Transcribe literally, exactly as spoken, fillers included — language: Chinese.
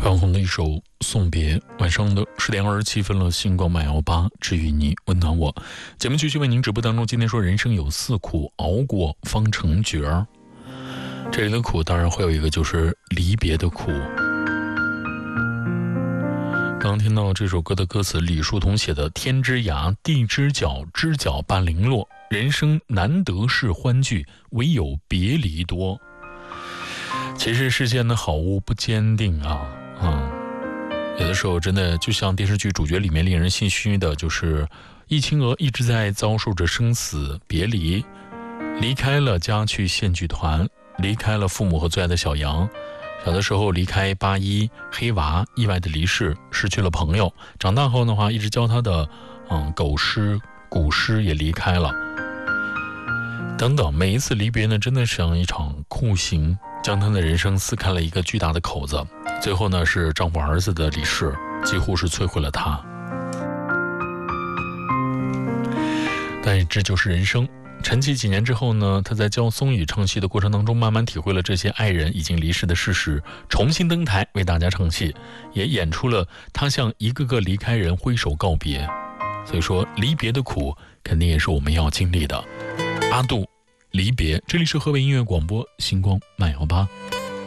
翻红的一首送别，晚上的十点二十七分了，星光慢摇吧，治愈你，温暖我。节目继续为您直播当中，今天说人生有四苦，熬过方成觉儿。这里的苦当然会有一个就是离别的苦。刚刚听到这首歌的歌词，李叔同写的天之涯，地之角，知角半零落，人生难得是欢聚，唯有别离多。其实世间的好物不坚定啊，嗯，有的时候真的就像电视剧主角里面令人唏嘘的，就是易清娥一直在遭受着生死别离，离开了家去县剧团，离开了父母和最爱的小杨，小的时候离开八一黑娃，意外的离世，失去了朋友。长大后的话，一直教他的嗯狗师、古师也离开了，等等。每一次离别呢，真的像一场酷刑，将他的人生撕开了一个巨大的口子。最后呢，是丈夫儿子的离世，几乎是摧毁了他。但这就是人生。沉寂几年之后呢，他在教松语唱戏的过程当中，慢慢体会了这些爱人已经离世的事实，重新登台为大家唱戏，也演出了他向一个个离开人挥手告别。所以说，离别的苦肯定也是我们要经历的。阿杜离别，这里是河北音乐广播星光慢摇吧。